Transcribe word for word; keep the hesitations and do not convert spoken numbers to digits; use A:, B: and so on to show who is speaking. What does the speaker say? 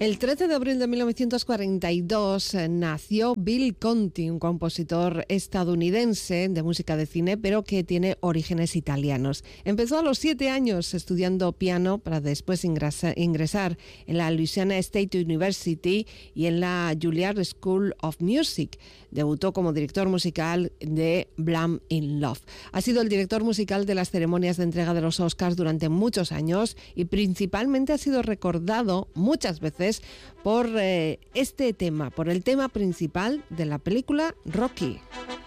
A: El trece de abril de mil novecientos cuarenta y dos nació Bill Conti, un compositor estadounidense de música de cine, pero que tiene orígenes italianos. Empezó a los siete años estudiando piano para después ingresa, ingresar en la Louisiana State University y en la Juilliard School of Music. Debutó como director musical de Blame in Love. Ha sido el director musical de las ceremonias de entrega de los Oscars durante muchos años y principalmente ha sido recordado muchas veces por eh, este tema, por el tema principal de la película Rocky.